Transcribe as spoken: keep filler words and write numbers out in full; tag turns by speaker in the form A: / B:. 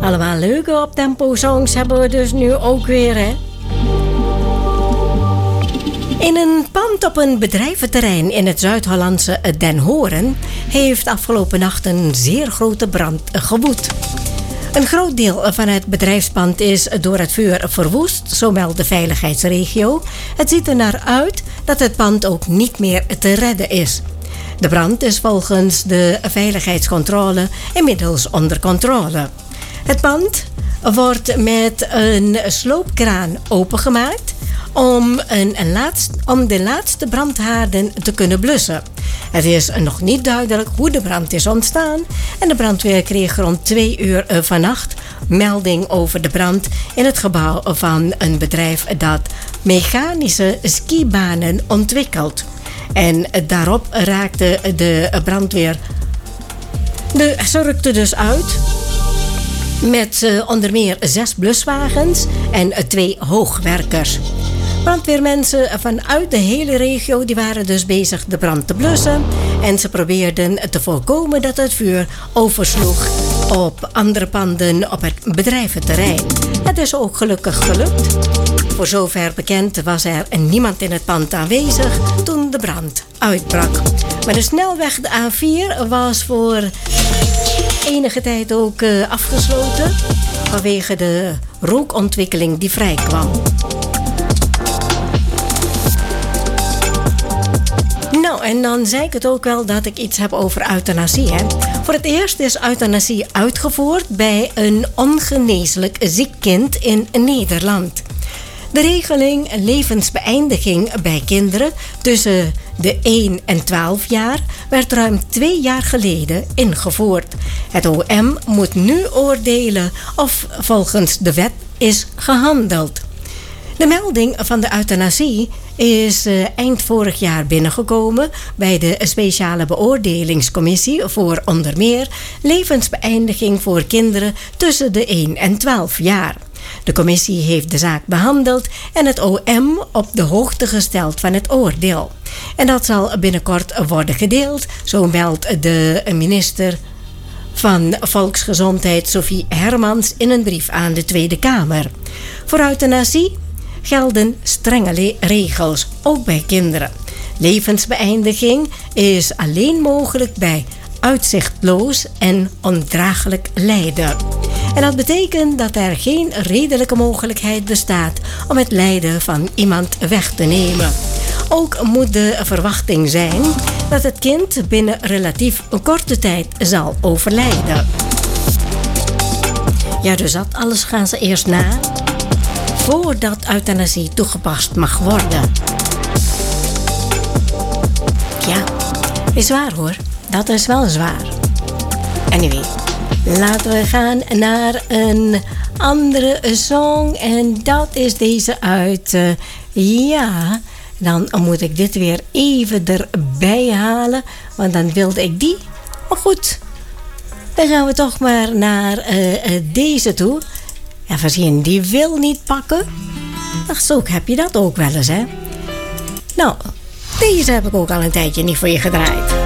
A: Allemaal leuke optempo songs hebben we dus nu ook weer, hè? In een pand op een bedrijventerrein in het Zuid-Hollandse Den Horen heeft afgelopen nacht een zeer grote brand gewoed. Een groot deel van het bedrijfspand is door het vuur verwoest, zo meldt de veiligheidsregio. Het ziet er naar uit dat het pand ook niet meer te redden is. De brand is volgens de veiligheidscontrole inmiddels onder controle. Het pand wordt met een sloopkraan opengemaakt om, een, een laatst, om de laatste brandhaarden te kunnen blussen. Het is nog niet duidelijk hoe de brand is ontstaan en de brandweer kreeg rond twee uur vannacht melding over de brand in het gebouw van een bedrijf dat mechanische skibanen ontwikkelt. En daarop raakte de brandweer, de, ze rukte dus uit met uh, onder meer zes bluswagens en uh, twee hoogwerkers. Brandweermensen vanuit de hele regio die waren dus bezig de brand te blussen. En ze probeerden te voorkomen dat het vuur oversloeg op andere panden op het bedrijventerrein. Het is ook gelukkig gelukt. Voor zover bekend was er niemand in het pand aanwezig toen de brand uitbrak. Maar de snelweg de A vier was voor enige tijd ook uh, afgesloten vanwege de rookontwikkeling die vrijkwam. Nou, en dan zei ik het ook wel dat ik iets heb over euthanasie. Hè? Voor het eerst is euthanasie uitgevoerd bij een ongeneeslijk ziek kind in Nederland. De regeling levensbeëindiging bij kinderen tussen de één en twaalf jaar werd ruim twee jaar geleden ingevoerd. Het O M moet nu oordelen of volgens de wet is gehandeld. De melding van de euthanasie is uh, eind vorig jaar binnengekomen bij de speciale beoordelingscommissie voor onder meer levensbeëindiging voor kinderen tussen de één en twaalf jaar. De commissie heeft de zaak behandeld en het O M op de hoogte gesteld van het oordeel. En dat zal binnenkort worden gedeeld, zo meldt de minister van Volksgezondheid Sophie Hermans in een brief aan de Tweede Kamer. Voor euthanasie gelden strenge le- regels, ook bij kinderen. Levensbeëindiging is alleen mogelijk bij uitzichtloos en ondraaglijk lijden. En dat betekent dat er geen redelijke mogelijkheid bestaat om het lijden van iemand weg te nemen. Ook moet de verwachting zijn dat het kind binnen relatief korte tijd zal overlijden. Ja, dus dat alles gaan ze eerst na voordat euthanasie toegepast mag worden. Ja, is waar hoor. Dat is wel zwaar. Anyway, laten we gaan naar een andere song. En dat is deze uit... Uh, ja, dan moet ik dit weer even erbij halen. Want dan wilde ik die. Maar goed, dan gaan we toch maar naar uh, uh, deze toe. Even zien, die wil niet pakken. Ach zo, heb je dat ook wel eens, hè? Nou, deze heb ik ook al een tijdje niet voor je gedraaid.